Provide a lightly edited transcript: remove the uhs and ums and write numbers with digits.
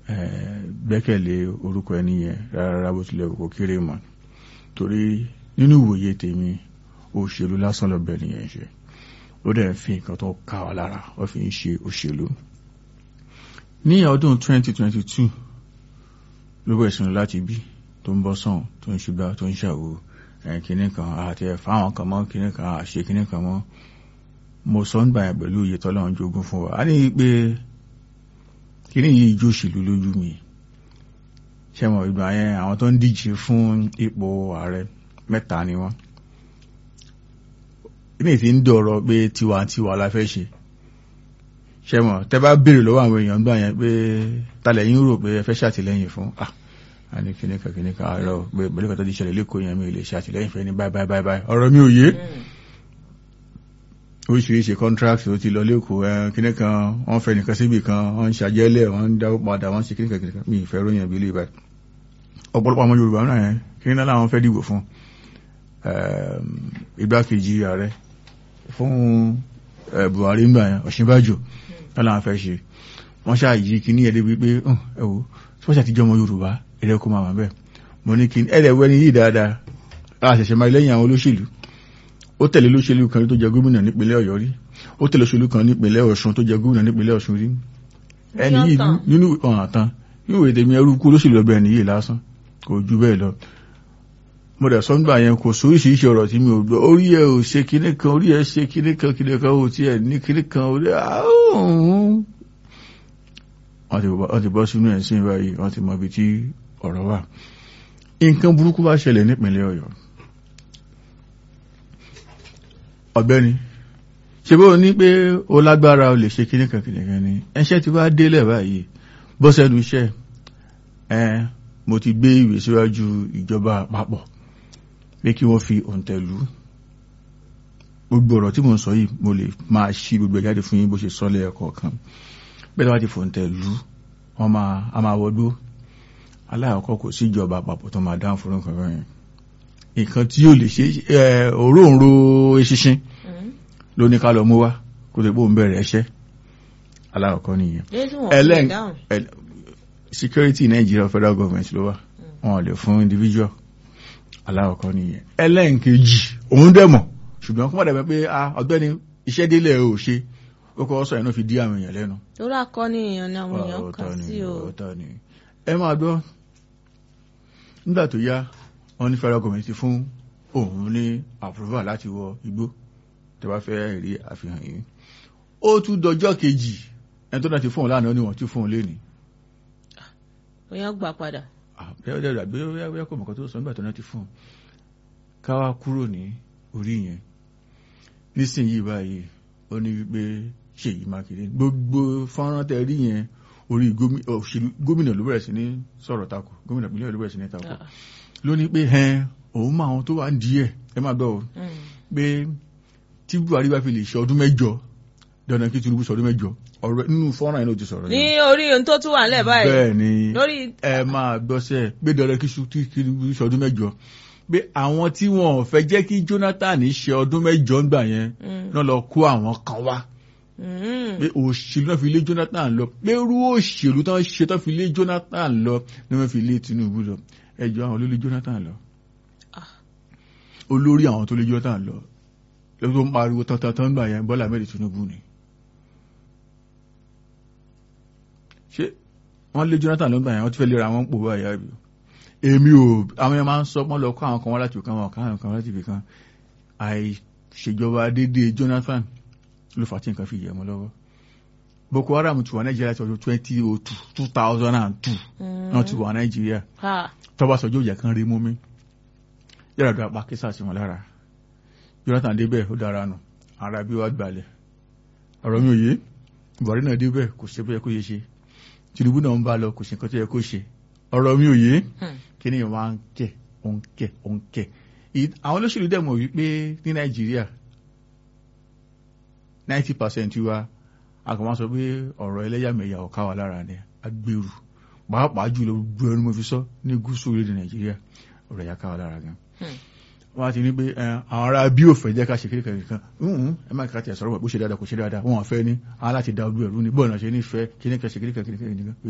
gbẹ́kẹ̀lé orúkọ ẹni yẹn rárá bó tilẹ̀ kò kéré mọ́, torí nínú ìwòye tèmi òṣèlú lásán lọ́bẹ̀ nìyẹn ṣe, ó dẹ̀ fi nǹkan tó ká wa lára ó fi ń ṣe òṣèlú. Ní ọdún 2022 ló bẹ̀rẹ̀ sínú láti bí tó ń bọ́ sàn tó ń ṣùgbà tó ń ṣàwò kìnnì kan àti ẹ̀fà àwọn kan mọ́ kìnnì kan àṣẹ kìnnì kan mọ́. Mo sọ ń gbà yẹn pẹ̀lú iye tọ́lọ́run jogún fún wa, a ní pé kìnnì yìí jó òṣèlú lójú mi. Ṣẹ́mọ̀ ìgbà yẹn àwọn tó ń díje fún ipò ààrẹ 3 ni wọ́n. Ilé tí ń dọ̀rọ̀ pé tiwantiwa la fẹ́ ṣe. Ṣẹ́mọ̀ tẹ́ bá béèrè lọ́wọ́ àwọn èèyàn gbà yẹn pé talẹ̀ yín rò pé ẹ fẹ́ ṣàtìlẹ́yìn fún a ní kíní kan àárọ̀ pé pẹ̀lú kan tó ti ṣẹlẹ̀ lẹ́kọ̀ọ́ yẹn mi lè ṣàtìlẹ́yìn fẹ́ ní báyìí ọ̀rọ̀ mi ò yé. Oríṣiríṣi contract ó ti lọ lẹ́kọ̀ọ́ kíní kan wọ́n fẹ́ nìkan síbì kan wọ́n ń ṣàjẹ́lẹ̀ wọ́n ń dáwó padà wọ́n ṣe kíní kan mi ìfẹ́ ròyìn bí lè báyìí. Ọ̀pọ̀lọpọ̀ àwọn Yorùbá náà yẹn kíní náà làwọn fẹ́ dìbò fún igbákejì ààrẹ fún Buhari ń gbà yẹn Ọ̀ṣínbàjò tọ́lá fẹ́ ṣe. Wọ́n ṣáà yí kíní ẹ̀dẹ́ wípé ẹ̀wò tí wọ́n ṣàtijọ́ ọmọ Yorùbá ẹ̀rẹ́ kó máa wà bẹ́ẹ̀. Mo ní kíní ẹ̀rẹ́wẹ́ ni yìí dáadáa àṣẹ̀ṣẹ̀ máa lẹ́yìn àwọn olóṣèlú. Ó tẹ̀lé olóṣèlú kan tó jẹ gómìnà nípínlẹ̀ Ọ̀yọ́ rí, ó tẹ̀lé olóṣèlú kan nípínlẹ̀ Ọ̀ṣun tó jẹ gómìnà nípínlẹ̀ Ọ̀ṣun rí. Ẹni yìí nínú ọ̀hàn nínú èdè mi ẹrú kú olóṣèlú ọbẹ̀ ẹni yìí lásán kò ju bẹ́ẹ̀ lọ. Mo dẹ̀ sọ nígbà yẹn kò sóríṣiríṣi ọ̀rọ̀ tí mi ò gbọ́, orí ẹ̀ ò ṣe kíní kan orí ẹ̀ ṣe kíní kan ò tiẹ̀ ní kíní kan orí wọ́n ti bọ́ sínú ẹ̀sìn báyìí wọ́n ti mọ ibi tí ọ̀rọ̀ wà. Nǹkan burúkú bá ṣẹlẹ̀ nípínlẹ̀ Ọ̀yọ́, ọ̀gbẹ́ni ṣe bó ní pé ó lágbára ó lè ṣe kíní kan ni ẹṣẹ́ ti bá délẹ̀ báyìí bọ́ sẹ́nu iṣẹ́ mo ti gbé ìwé síwájú ìjọba àpapọ̀ pé kí wọ́n fi òǹtẹ̀lú gbogbo ọ̀rọ̀ tí mo ń sọ yìí. Mo lè máa ṣí gbogbo ẹ̀jáde fún yín bó ṣe sọ lẹ́ẹ̀kọ̀ọ̀kan. Bẹ́ẹ̀ tó bá ti fòǹtẹ̀lú wọ́n máa wọgbó. Aláàkọ́ kò sí ìjọba àpapọ̀ tó máa dáhùn fún nǹkan bẹ́ẹ̀. Nǹkan tí yóò lè ṣe òróǹro eṣinṣin ló ní ká lọ mú wá kó tó pé òun bẹ̀rẹ̀ ẹṣẹ́. Aláàkọ́ nìyẹn. Security Nigeria federal government ló wà, wọn lè fún individual. Aláàkọ́ nìyẹn. Ẹlẹ́nkejì òun dẹ̀mọ̀ ṣùgbọ́n kó má dẹ̀ pé ọ̀gbẹ́ni iṣẹ́ délẹ̀ ò ṣe ó kọ́ sọ ẹ̀nà fi dí àwọn èèyàn lẹ́nu. Tó rà kọ́ ní èèyàn ní àwọn èèyàn kà sí o. Ẹ máa gbọ́ nígbà tó yá wọ́n ní federal government fún òun ní approval láti wọ igbó tó bá fẹ́ rí àfihàn yìí. Ó tún dọjọ́ kejì ẹni tó náà ti fún òun lánàá ni wọ́n ti fún òun lénìí. Òyìn gbà padà. Bẹ́ẹ̀ kò mọ̀kàn tó sọ nígbà tó náà ti fún un. Ká wá kúrò ní orí yẹn. Nísìnyí báyìí ó ní wípé Ṣèyí Mákindé gbogbo fọ́nrán tẹ rí yẹn orí gómìnà ló bẹ̀rẹ̀ sí ní sọ̀rọ̀ tako, gómìnà ìpínlẹ̀ ló bẹ̀rẹ̀ sí ní tako. Ló ní pé òun máa àwọn tó wà ń díẹ̀ ẹ máa gbọ́ o pé tí Buhari bá fi lè ṣe ọdún 7 dandan kí Tinubu ṣe ọdún 7. Ọ̀rọ̀ nínú fọ́nrán yẹn ló ti sọ̀rọ̀ yẹn. Ní orí ohun tó tún wà nílẹ̀ báyìí. Bẹ́ẹ̀ ni ẹ máa gbọ́sẹ̀ pé dandan kí Tinubu ṣe ọdún 7. Pé àwọn tí wọn ò fẹ́ jẹ́ kí Jonathan ṣe ọdún 7 ńgbà yẹn náà lọ kó àwọn kan wá. Pé òṣèlú náà fi lé Jonathan lọ, pé irú òṣèlú tán ṣe tán fi lé Jonathan lọ ni wọ́n fi lé Tinubu lọ. Ẹjọ́ àwọn ló lé Jonathan lọ. Olórí àwọn tó lé Jonathan lọ lọ́wọ́ tó ń pariwo tán gbà yẹn Bọ́lá Ahmed Tinubu ni. Ṣé wọ́n lé Jonathan lọ́gbà yẹn wọ́n ti fẹ́ lera wọn pò báyà bí? Èmi ò àwọn yẹn máa ń sọ pọ́n lọ kó àwọn kan wá láti òkan wọn káwọn kan láti ibì kan. Àìṣèjọba déédéé Jonathan ló fà tí nǹkan fi yẹ̀ mọ́ lọ́wọ́. Boko Haram ti wà Nàìjíríà ti ọdún 2002 náà ti wà Nàìjíríà. Tọ́ba sọjọ́ ìjà kan rí mú mi. Yàrá dùn apá kísà sí wọn lára. Jonathan débẹ̀ ó dára nù ara bí wàá gbalẹ̀. Ọ̀rọ̀ mi ò yé. Buhari náà débẹ̀ kò ṣe bó yẹ kó yẹ ṣe. Tinubu náà ń bá lọ kò ṣe nǹkan tó yẹ kó ṣe. Ọ̀rọ̀ mi ò yé. Kí ni ìwọ̀n à ń kẹ̀. Àwọn olóṣèlú dẹ̀ mọ̀ wípé ní Nàìjíríà 90% wa a kàn máa sọ pé ọ̀rọ̀ ẹlẹ́yàmẹ̀yà ọ̀ká wa lára ni agbèrú pàápàá jùlọ gbogbo ẹnu mo fi sọ ní gúúsù orílẹ̀ Nàìjíríà ọ̀rọ̀ ẹ̀yà ká wa lára gan. Wọ́n ti ní pé àwọn ará bí ò fẹ́ jẹ́ ká ṣe kékeré kan ẹ má kíkà tí a sọ̀rọ̀ bó ṣe dáadáa kò ṣe dáadáa wọ́n fẹ́ ní aláti da ojú ẹ̀rú ní bọ́ọ̀nà ṣe ní fẹ́ kí ní kẹ́ ṣe kékeré kan.